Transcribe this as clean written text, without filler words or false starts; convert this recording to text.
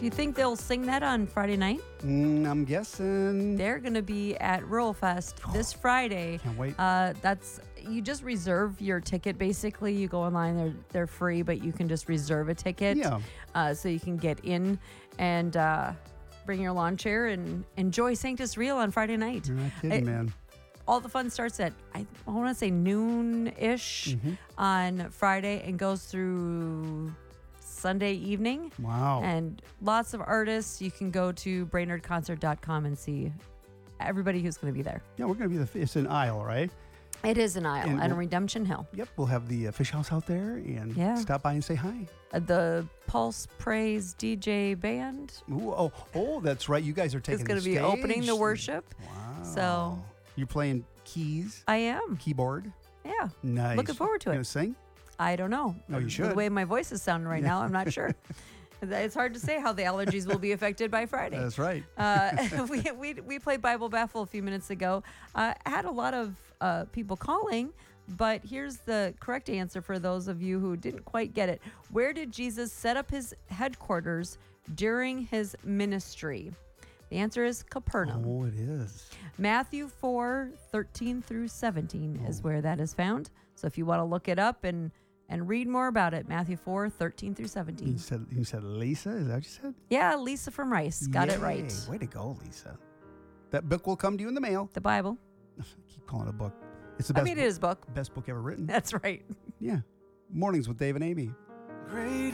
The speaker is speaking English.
Do you think they'll sing that on Friday night? I'm guessing. They're going to be at Rural Fest this Friday. Can't wait. You just reserve your ticket. Basically, you go online. They're free, but you can just reserve a ticket. Yeah. So you can get in and bring your lawn chair and enjoy Sanctus Real on Friday night. You're not kidding, man. All the fun starts at, I want to say noon-ish on Friday and goes through Sunday evening. Wow. And lots of artists. You can go to brainerdconcert.com and see everybody who's going to be there. Yeah, we're going to be it's an aisle, right? It is an aisle And at Redemption Hill. Yep, we'll have the Fish House out there and stop by and say hi. The Pulse Praise DJ band Ooh, that's right. You guys are taking is going to be opening the worship. Wow. So you're playing keys? I am. Keyboard? Yeah. Nice. Looking forward to it. You going to sing? I don't know. No, you should. The way my voice is sounding right now, I'm not sure. It's hard to say how the allergies will be affected by Friday. That's right. We played Bible Baffle a few minutes ago. Had a lot of people calling, but here's the correct answer for those of you who didn't quite get it. Where did Jesus set up his headquarters during his ministry? The answer is Capernaum. Oh, it is. Matthew 4:13 through 17 is where that is found. So if you want to look it up and read more about it, Matthew 4:13 through 17. You said Lisa? Is that what you said? Yeah, Lisa from Rice. Got it right. Way to go, Lisa. That book will come to you in the mail. The Bible. I keep calling it a book. It's the best. It is a book. Best book ever written. That's right. Yeah. Mornings with Dave and Amy. Great